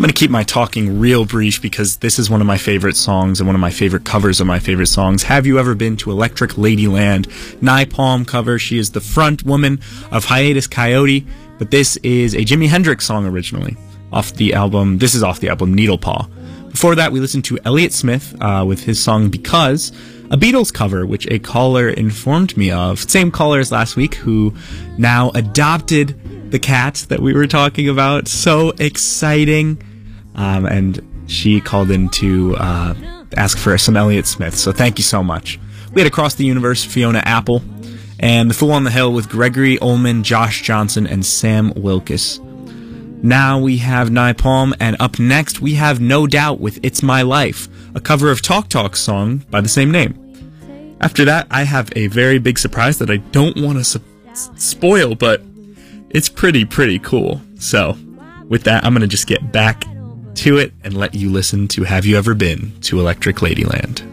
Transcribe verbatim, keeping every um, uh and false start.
going to keep my talking real brief because this is one of my favorite songs and one of my favorite covers of my favorite songs. Have you ever been to Electric Ladyland? Napalm cover. She is the front woman of Hiatus Kaiyote, but this is a Jimi Hendrix song originally off the album. This is off the album Needle Paw. Before that, we listened to Elliott Smith uh, with his song Because, a Beatles cover, which a caller informed me of. Same caller as last week, who now adopted the cat that we were talking about. So exciting. Um, and she called in to uh, ask for some Elliott Smith. So thank you so much. We had Across the Universe, Fiona Apple, and The Fool on the Hill with Gregory Ullman, Josh Johnson, and Sam Wilkes. Now we have Napalm, and up next we have No Doubt with It's My Life, a cover of Talk Talk's song by the same name. After that, I have a very big surprise that I don't want to su- spoil, but it's pretty, pretty cool. So, with that, I'm going to just get back to it and let you listen to Have You Ever Been to Electric Ladyland?